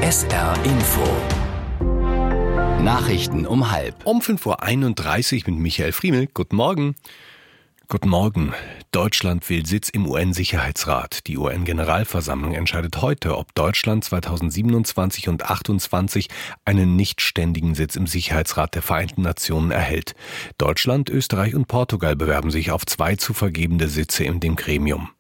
SR Info. Nachrichten um 12:30. Um 5:31 Uhr mit Michael Friemel. Guten Morgen. Guten Morgen. Deutschland will Sitz im UN-Sicherheitsrat. Die UN-Generalversammlung entscheidet heute, ob Deutschland 2027 und 2028 einen nichtständigen Sitz im Sicherheitsrat der Vereinten Nationen erhält. Deutschland, Österreich und Portugal bewerben sich auf 2 zu vergebende Sitze in dem Gremium.